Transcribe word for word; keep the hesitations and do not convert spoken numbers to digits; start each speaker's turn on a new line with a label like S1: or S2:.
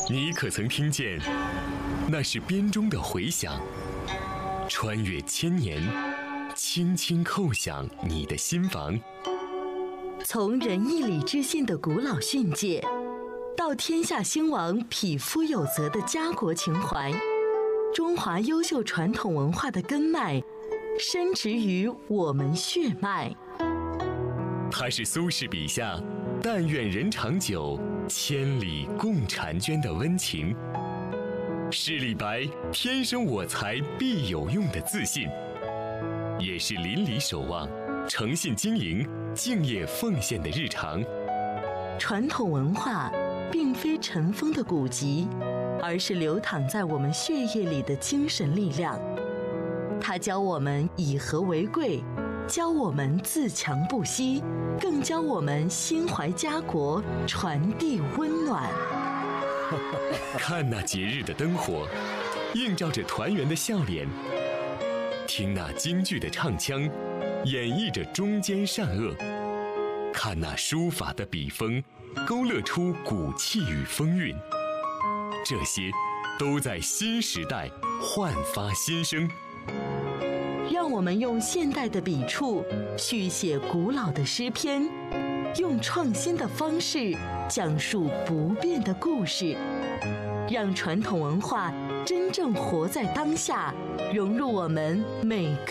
S1: 你可曾听见？那是编钟的回响，穿越千年，轻轻叩响你的心房。
S2: 从仁义礼智信的古老训诫，到天下兴亡、匹夫有责的家国情怀，中华优秀传统文化的根脉，深植于我们血脉。
S1: 它是苏轼笔下“但愿人长久，千里共婵娟”的温情，是李白“天生我材必有用”的自信，也是邻里守望、诚信经营、敬业奉献的日常。
S2: 传统文化并非尘封的古籍，而是流淌在我们血液里的精神力量。它教我们以和为贵，教我们自强不息，更教我们心怀家国，传递温暖。
S1: 看那节日的灯火，映照着团圆的笑脸；听那京剧的唱腔，演绎着忠奸善恶；看那书法的笔锋，勾勒出骨气与风韵。这些都在新时代焕发新生。
S2: 让我们用现代的笔触续写古老的诗篇，用创新的方式讲述不变的故事，让传统文化真正活在当下，融入我们每个